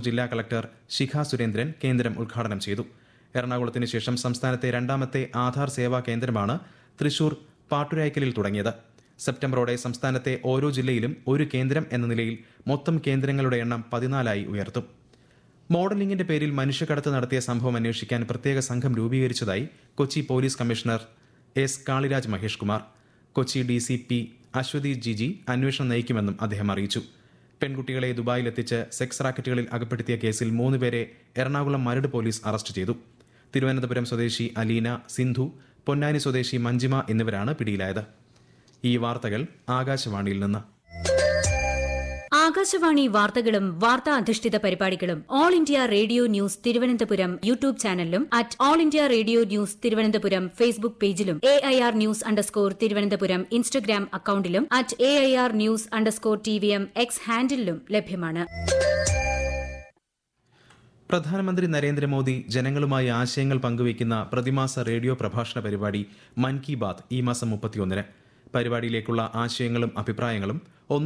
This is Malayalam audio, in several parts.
ജില്ലാ കളക്ടർ ശിഖ സുരേന്ദ്രൻ കേന്ദ്രം ഉദ്ഘാടനം ചെയ്തു. എറണാകുളത്തിന് ശേഷം സംസ്ഥാനത്തെ രണ്ടാമത്തെ ആധാർ സേവാ കേന്ദ്രമാണ് തൃശൂർ പാട്ടുരായ്ക്കലിൽ തുടങ്ങിയത്. സെപ്റ്റംബറോടെ സംസ്ഥാനത്തെ ഓരോ ജില്ലയിലും ഒരു കേന്ദ്രം എന്ന നിലയിൽ മൊത്തം കേന്ദ്രങ്ങളുടെ എണ്ണം 14 ഉയർത്തും. മോഡലിംഗിന്റെ പേരിൽ മനുഷ്യക്കടത്ത് നടത്തിയ സംഭവം അന്വേഷിക്കാൻ പ്രത്യേക സംഘം രൂപീകരിച്ചതായി Kochi police commissioner S Kaliraj Mahesh Kumar. Kochi DCP Aswathy Jiji അന്വേഷണം നയിക്കുമെന്നും അദ്ദേഹം അറിയിച്ചു. പെൺകുട്ടികളെ ദുബായിലെത്തിച്ച് സെക്സ് റാക്കറ്റുകളിൽ അകപ്പെടുത്തിയ കേസിൽ 3 പേരെ എറണാകുളം മരട് പോലീസ് അറസ്റ്റ് ചെയ്തു. തിരുവനന്തപുരം സ്വദേശി അലീന, സിന്ധു, പൊന്നാനി സ്വദേശി മഞ്ജിമ എന്നിവരാണ് പിടിയിലായത്. ഈ വാർത്തകൾ ആകാശവാണിയിൽ നിന്ന്. ആകാശവാണി വാർത്തകളും വാർത്താ അധിഷ്ഠിത പരിപാടികളും all India radio news Thiruvananthapuram YouTube ചാനലിലും @all India radio news Thiruvananthapuram Facebook പേജിലും AIR _ തിരുവനന്തപുരം ഇൻസ്റ്റഗ്രാം അക്കൌണ്ടിലും @AIR News _TVM X ഹാൻഡിലും ലഭ്യമാണ്. പ്രധാനമന്ത്രി നരേന്ദ്രമോദി ജനങ്ങളുമായി ആശയങ്ങൾ പങ്കുവയ്ക്കുന്ന പ്രതിമാസ റേഡിയോ പ്രഭാഷണ പരിപാടി മൻ കി ബാത് ഈ മാസം 31-ന്. പരിപാടിയിലേക്കുള്ള ആശയങ്ങളും അഭിപ്രായങ്ങളും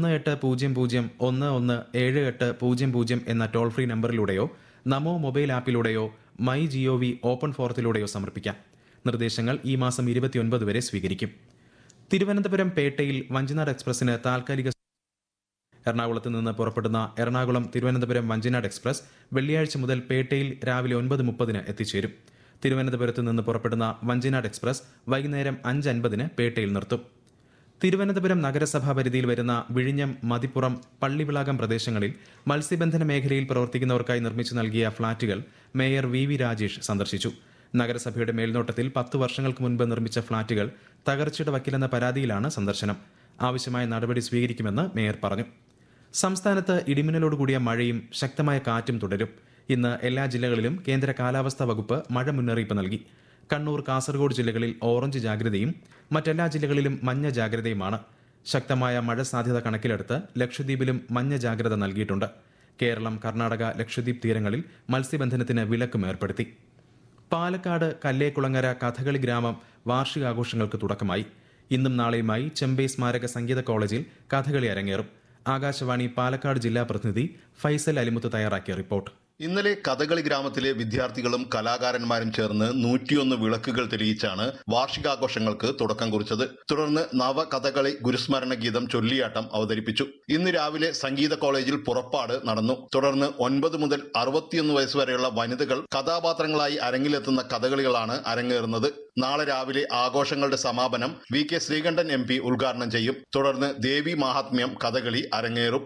1800117800 എന്ന toll free നമ്പറിലൂടെയോ Namo mobile ആപ്പിലൂടെയോ my GOV open ഫോറത്തിലൂടെയോ സമർപ്പിക്കാം. നിർദ്ദേശങ്ങൾ ഈ മാസം 29 വരെ സ്വീകരിക്കും. തിരുവനന്തപുരം പേട്ടയിൽ വഞ്ചിനാട് എക്സ്പ്രസിന് താൽക്കാലിക എറണാകുളത്ത് നിന്ന് പുറപ്പെടുന്ന എറണാകുളം തിരുവനന്തപുരം വഞ്ചിനാട് എക്സ്പ്രസ് വെള്ളിയാഴ്ച മുതൽ പേട്ടയിൽ രാവിലെ 9:30 എത്തിച്ചേരും. തിരുവനന്തപുരത്ത് നിന്ന് പുറപ്പെടുന്ന വഞ്ചിനാട് എക്സ്പ്രസ് വൈകുന്നേരം 5:50 പേട്ടയിൽ നിർത്തും. തിരുവനന്തപുരം നഗരസഭാ പരിധിയിൽ വരുന്ന വിഴിഞ്ഞം, മതിപ്പുറം, പള്ളിവിളാകം പ്രദേശങ്ങളിൽ മത്സ്യബന്ധന മേഖലയിൽ പ്രവർത്തിക്കുന്നവർക്കായി നിർമ്മിച്ചു നൽകിയ ഫ്ളാറ്റുകൾ മേയർ VV രാജേഷ് സന്ദർശിച്ചു. നഗരസഭയുടെ മേൽനോട്ടത്തിൽ 10 വർഷങ്ങൾക്ക് മുൻപ് നിർമ്മിച്ച ഫ്ളാറ്റുകൾ തകർച്ചയുടെ വക്കിലെന്ന പരാതിയിലാണ് സന്ദർശനം. ആവശ്യമായ നടപടി സ്വീകരിക്കുമെന്ന് മേയർ പറഞ്ഞു. സംസ്ഥാനത്ത് ഇടിമിന്നലോടുകൂടിയ മഴയും ശക്തമായ കാറ്റും തുടരും. ഇന്ന് എല്ലാ ജില്ലകളിലും കേന്ദ്ര കാലാവസ്ഥാ വകുപ്പ് മഴ മുന്നറിയിപ്പ് നൽകി. കണ്ണൂർ, കാസർഗോഡ് ജില്ലകളിൽ ഓറഞ്ച് ജാഗ്രതയും മറ്റെല്ലാ ജില്ലകളിലും മഞ്ഞ ജാഗ്രതയുമാണ്. ശക്തമായ മഴ സാധ്യത കണക്കിലെടുത്ത് ലക്ഷദ്വീപിലും മഞ്ഞ ജാഗ്രത നൽകിയിട്ടുണ്ട്. കേരളം, കർണാടക, ലക്ഷദ്വീപ് തീരങ്ങളിൽ മത്സ്യബന്ധനത്തിന് വിലക്കും ഏർപ്പെടുത്തി. പാലക്കാട് കല്ലേക്കുളങ്ങര കഥകളി ഗ്രാമം വാർഷികാഘോഷങ്ങൾക്ക് തുടക്കമായി. ഇന്നും നാളെയുമായി ചെമ്പൈ സ്മാരക സംഗീത കോളേജിൽ കഥകളി അരങ്ങേറും. ആകാശവാണി പാലക്കാട് ജില്ലാ പ്രതിനിധി ഫൈസൽ അലിമുത്ത് തയ്യാറാക്കിയ റിപ്പോർട്ട്. ഇന്നലെ കഥകളി ഗ്രാമത്തിലെ വിദ്യാർത്ഥികളും കലാകാരന്മാരും ചേർന്ന് 101 വിളക്കുകൾ തെളിയിച്ചാണ് വാർഷികാഘോഷങ്ങൾക്ക് തുടക്കം കുറിച്ചത്. തുടർന്ന് നവകഥകളി ഗുരുസ്മരണ ഗീതം ചൊല്ലിയാട്ടം അവതരിപ്പിച്ചു. ഇന്ന് രാവിലെ സംഗീത കോളേജിൽ പുറപ്പാട് നടന്നു. തുടർന്ന് 9 മുതൽ 61 വയസ്സുവരെയുള്ള വനിതകൾ കഥാപാത്രങ്ങളായി അരങ്ങിലെത്തുന്ന കഥകളികളാണ് അരങ്ങേറുന്നത്. നാളെ രാവിലെ ആഘോഷങ്ങളുടെ സമാപനം VK ശ്രീകണ്ഠൻ MP ഉദ്ഘാടനം ചെയ്യും. തുടർന്ന് ദേവി മാഹാത്മ്യം കഥകളി അരങ്ങേറും.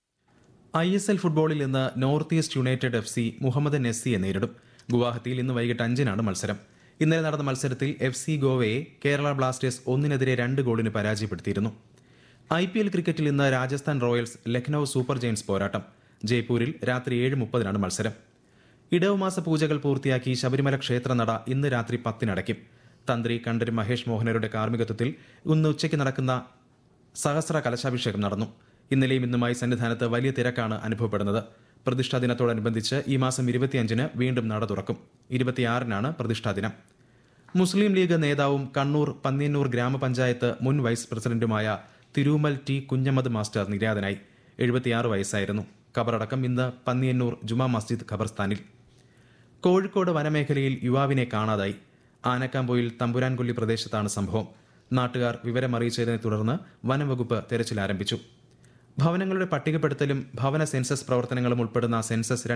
ISL ഫുട്ബോളിൽ ഇന്ന് north east United FC Mohammedan SCയെ നേരിടും. ഗുവാഹത്തിയിൽ ഇന്ന് വൈകിട്ട് 5-നാണ് മത്സരം. ഇന്നലെ നടന്ന മത്സരത്തിൽ FC ഗോവയെ കേരള ബ്ലാസ്റ്റേഴ്സ് 1-2 ഗോളിന് പരാജയപ്പെടുത്തിയിരുന്നു. IPL ക്രിക്കറ്റിൽ ഇന്ന് Rajasthan Royals Lucknow super Giants പോരാട്ടം. ജയ്പൂരിൽ രാത്രി 7:30-നാണ് മത്സരം. ഇടവമാസ പൂജകൾ പൂർത്തിയാക്കി ശബരിമല ക്ഷേത്രനട ഇന്ന് രാത്രി 10-ന് അടയ്ക്കും. തന്ത്രി കണ്ഠര് മഹേഷ് മോഹനരുടെ കാർമ്മികത്വത്തിൽ ഇന്ന് ഉച്ചയ്ക്ക് നടക്കുന്ന സഹസ്ര കലശാഭിഷേകം നടന്നു. ഇന്നലെയും ഇന്നുമായി സന്നിധാനത്ത് വലിയ തിരക്കാണ് അനുഭവപ്പെടുന്നത്. പ്രതിഷ്ഠാ ദിനത്തോടനുബന്ധിച്ച് ഈ മാസം 25-ന് വീണ്ടും നട തുറക്കും. 26-നാണ് പ്രതിഷ്ഠാ ദിനം. മുസ്ലിം ലീഗ് നേതാവും കണ്ണൂർ പന്ന്യന്നൂർ ഗ്രാമപഞ്ചായത്ത് മുൻ വൈസ് പ്രസിഡന്റുമായ തിരുമൽ T കുഞ്ഞമ്മദ് മാസ്റ്റർ നിര്യാതനായി. 76 വയസ്സായിരുന്നു. ഖബറടക്കം ഇന്ന് പന്ന്യന്നൂർ ജുമാ മസ്ജിദ് ഖബർസ്ഥാനിൽ. കോഴിക്കോട് വനമേഖലയിൽ യുവാവിനെ കാണാതായി. ആനക്കാംപൊയിൽ തമ്പുരാൻകൊല്ലി പ്രദേശത്താണ് സംഭവം. നാട്ടുകാർ വിവരമറിയിച്ചതിനെ തുടർന്ന് വനംവകുപ്പ് തെരച്ചിൽ ആരംഭിച്ചു. ഭവനങ്ങളുടെ പട്ടികപ്പെടുത്തലും ഭവന സെൻസസ് പ്രവർത്തനങ്ങളും ഉൾപ്പെടുന്ന സെൻസസ്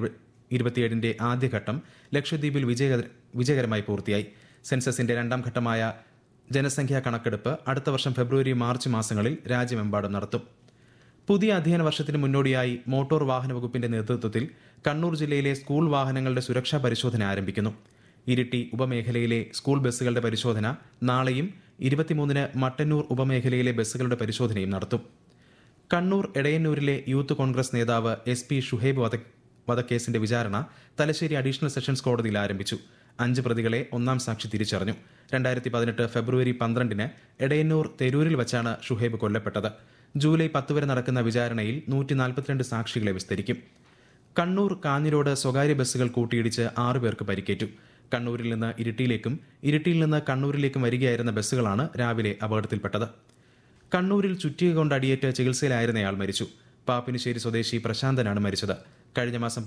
2027ന്റെ ആദ്യഘട്ടം ലക്ഷദ്വീപിൽ വിജയകരമായി പൂർത്തിയായി. സെൻസസിന്റെ 2ാം ഘട്ടമായ ജനസംഖ്യാ കണക്കെടുപ്പ് അടുത്ത വർഷം ഫെബ്രുവരി, മാർച്ച് മാസങ്ങളിൽ രാജ്യമെമ്പാടും നടത്തും. പുതിയ അധ്യയന വർഷത്തിന് മുന്നോടിയായി മോട്ടോർ വാഹന വകുപ്പിന്റെ നേതൃത്വത്തിൽ കണ്ണൂർ ജില്ലയിലെ സ്കൂൾ വാഹനങ്ങളുടെ സുരക്ഷാ പരിശോധന ആരംഭിക്കുന്നു. ഇരിട്ടി ഉപമേഖലയിലെ സ്കൂൾ ബസ്സുകളുടെ പരിശോധന നാളെയും 23-ന് മട്ടന്നൂർ ഉപമേഖലയിലെ ബസ്സുകളുടെ പരിശോധനയും നടത്തും. കണ്ണൂർ എടയന്നൂരിലെ യൂത്ത് കോൺഗ്രസ് നേതാവ് SP ഷുഹൈബ് വധക്കേസിന്റെ വിചാരണ തലശ്ശേരി അഡീഷണൽ സെഷൻസ് കോടതിയിൽ ആരംഭിച്ചു. 5 പ്രതികളെ ഒന്നാം സാക്ഷി തിരിച്ചറിഞ്ഞു. 2018 ഫെബ്രുവരി 12-ന് എടയന്നൂർ തെരൂരിൽ വച്ചാണ് ഷുഹൈബ് കൊല്ലപ്പെട്ടത്. ജൂലൈ 10 വരെ നടക്കുന്ന വിചാരണയിൽ 142 സാക്ഷികളെ വിസ്തരിക്കും. കണ്ണൂർ കാഞ്ഞിരോട് സ്വകാര്യ ബസ്സുകൾ കൂട്ടിയിടിച്ച് 6 പേർക്ക് പരിക്കേറ്റു. കണ്ണൂരിൽ നിന്ന് ഇരിട്ടിയിലേക്കും ഇരിട്ടിയിൽ നിന്ന് കണ്ണൂരിലേക്കും വരികയായിരുന്ന ബസ്സുകളാണ് രാവിലെ അപകടത്തിൽപ്പെട്ടത്. കണ്ണൂരിൽ ചുറ്റിക കൊണ്ട് അടിയേറ്റ് ചികിത്സയിലായിരുന്നയാൾ മരിച്ചു. പാപ്പിനിശ്ശേരി സ്വദേശി പ്രശാന്തനാണ് മരിച്ചത്. കഴിഞ്ഞ മാസം